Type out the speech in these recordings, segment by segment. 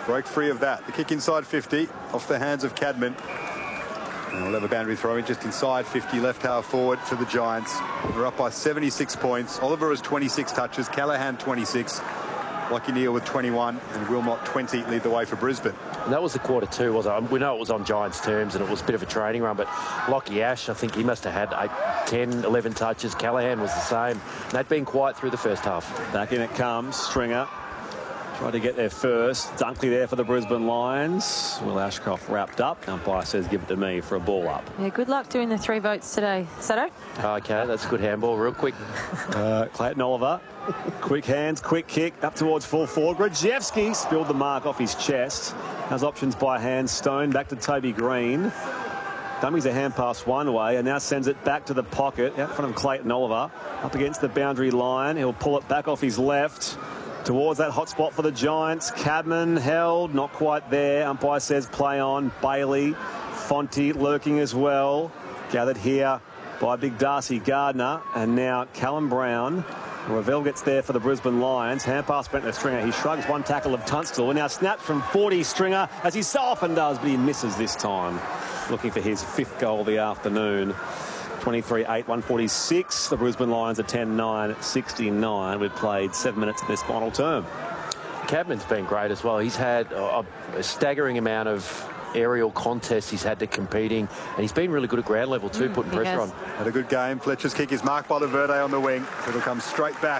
Broke free of that. The kick inside 50 off the hands of Cadman. And we'll have a boundary throw in just inside 50, left half forward for the Giants. We're up by 76 points. Oliver has 26 touches, Callaghan 26, Lachie Neale with 21, and Wilmot 20 lead the way for Brisbane. And that was the quarter two, wasn't it? We know it was on Giants terms and it was a bit of a training run, but Lachie Ash, I think he must have had 8, 10, 11 touches. Callaghan was the same. And they'd been quiet through the first half. Back in it comes. Stringer tried to get there first. Dunkley there for the Brisbane Lions. Will Ashcroft wrapped up. Umpire says give it to me for a ball up. Yeah, good luck doing the 3 votes today. Sato? Okay, that's a good handball, real quick. Clayton Oliver. Quick hands, quick kick, up towards full forward. Grajewski spilled the mark off his chest. Has options by hand. Stone back to Toby Green. Dummies a hand pass one way and now sends it back to the pocket out in front of Clayton Oliver. Up against the boundary line. He'll pull it back off his left towards that hot spot for the Giants. Cadman held, not quite there. Umpire says play on. Bailey, Fonte lurking as well. Gathered here by big Darcy Gardner. And now Callum Brown. Ravel gets there for the Brisbane Lions. Hand pass Brent Stringer. He shrugs one tackle of Tunstall. And now snaps from 40 Stringer, as he so often does, but he misses this time. Looking for his 5th goal of the afternoon. 23-8, 146. The Brisbane Lions are 10-9, 69. We've played 7 minutes in this final term. Cadman's been great as well. He's had a staggering amount of aerial contests he's had to competing, and he's been really good at ground level too, putting pressure on. Had a good game. Fletcher's kick is marked by Laverde on the wing. It'll come straight back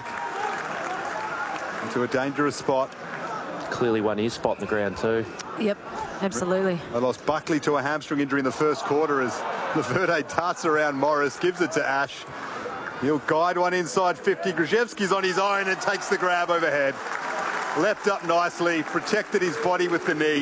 into a dangerous spot. Clearly won his spot in the ground too. Yep, absolutely. They lost Buckley to a hamstring injury in the first quarter as Laverde darts around Morris, gives it to Ash. He'll guide one inside 50. Grajewski's on his own and takes the grab overhead. Leapt up nicely, protected his body with the knee,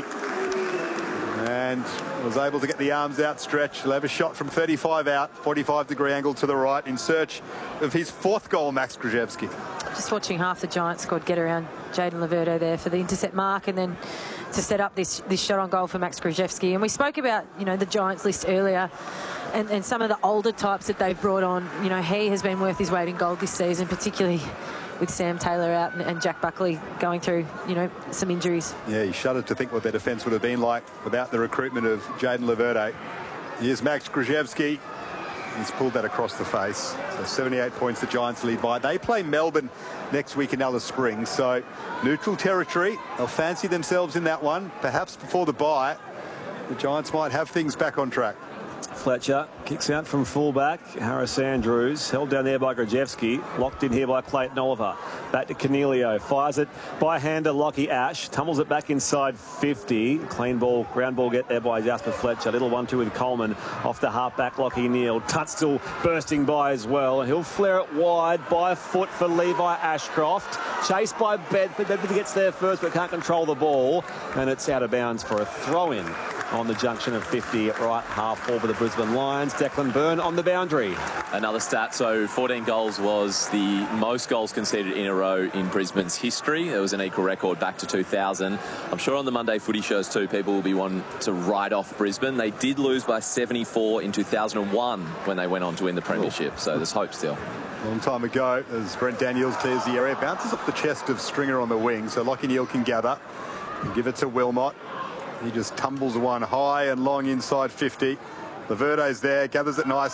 and was able to get the arms outstretched. He'll have a shot from 35 out, 45-degree angle to the right in search of his 4th goal, Max Grajewski. Just watching half the Giants squad get around Jayden Laverde there for the intercept mark and then to set up this shot on goal for Max Grajewski. And we spoke about, you know, the Giants list earlier and some of the older types that they've brought on. You know, he has been worth his weight in gold this season, particularly with Sam Taylor out and Jack Buckley going through, you know, some injuries. Yeah, he shuddered to think what their defence would have been like without the recruitment of Jayden Laverde. Here's Max Grajewski. He's pulled that across the face. So 78 points the Giants lead by. They play Melbourne next week in Alice Springs, so neutral territory. They'll fancy themselves in that one. Perhaps before the bye, the Giants might have things back on track. Fletcher kicks out from fullback. Harris Andrews held down there by Grajewski. Locked in here by Clayton Oliver. Back to Cornelio. Fires it by hand to Lachie Ash. Tumbles it back inside 50. Clean ball, ground ball get there by Jasper Fletcher. Little 1-2 with Coleman. Off the half-back Lachie Neale. Tunstall bursting by as well. And he'll flare it wide by foot for Levi Ashcroft. Chased by Bedford. Bedford gets there first but can't control the ball. And it's out of bounds for a throw-in on the junction of 50 at right half forward for the Brisbane Lions. Declan Byrne on the boundary. Another stat, so 14 goals was the most goals conceded in a row in Brisbane's history. It was an equal record back to 2000. I'm sure on the Monday footy shows too, people will be wanting to write off Brisbane. They did lose by 74 in 2001 when they went on to win the premiership, so there's hope still. Long time ago, as Brent Daniels clears the area, bounces off the chest of Stringer on the wing, so Lachie Neale can gather and give it to Wilmot. He just tumbles one high and long inside 50. Laverde's there, gathers it nicely.